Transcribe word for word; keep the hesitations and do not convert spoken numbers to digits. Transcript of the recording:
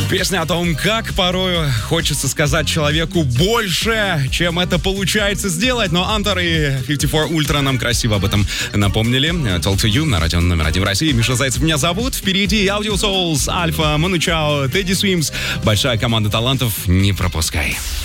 Песня о том, как порой хочется сказать человеку больше, чем это получается сделать. Но Антор и пятьдесят четыре Ультра нам красиво об этом напомнили. Talk to You на радио номер один в России. Миша Зайцев меня зовут. Впереди Audio Souls, Альфа, Ману Чао, Тедди Свимс. Большая команда талантов. Не пропускай.